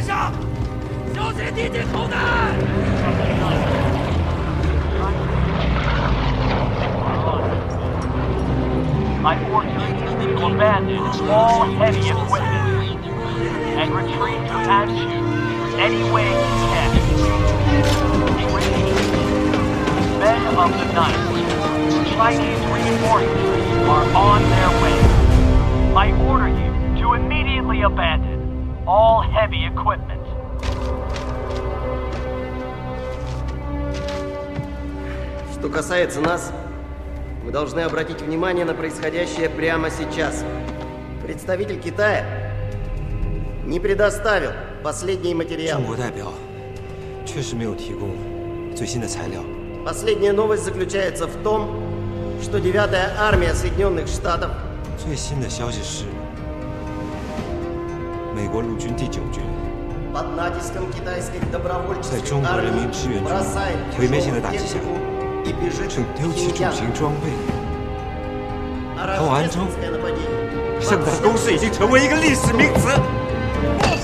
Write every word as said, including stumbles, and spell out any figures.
线上，小心敌机投弹。 I order you to abandon all heavy equipment and retreat to Anshu any way you can. Men of the night, Chinese reinforcements are on their way. I order you to immediately abandon all heavy equipment. Что касается нас, мы должны обратить внимание на происходящее прямо сейчас. Представитель Китая не предоставил последние материалы. 中国代表确实没有提供最新的材料。 Последняя новость заключается в том, что девятая армия Соединенных Штатов 最新的消息是，美国陆军第九军 под натиском китайской 在 добровольческой 中国人民 армии 志愿军 бросает 毁灭性的 тяжелую 打击下， технику и бежит 正 в 丢弃重 Пхеньян. 型装备。 А Тауанчжоу рождественское нападение 圣诞攻势已经成为一个历史名词。